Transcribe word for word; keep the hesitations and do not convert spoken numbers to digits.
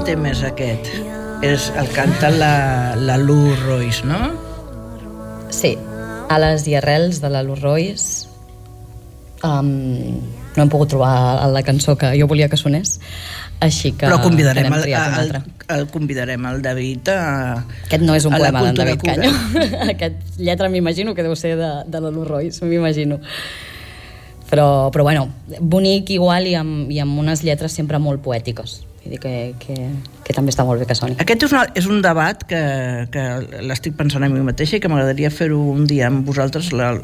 tema és aquest? És, el canta la, la Lou Royce, no? Sí, Ales i arrels de la Lou Royce. Um, no hem pogut trobar la cançó que jo volia que sonés, així que... Però convidarem que el, el, el, convidarem el David a... Aquest no és un poema d'en David cura. Canyo. Aquest lletra m'imagino que deu ser de, de la Lou Royce, m'imagino. Però, però bueno, bonic igual i amb, i amb unes lletres sempre molt poètiques. Vull dir que, que, que també està molt bé que soni. Aquest és, una, és un debat que, que l'estic pensant a mi mateixa i que m'agradaria fer-ho un dia amb vosaltres, la,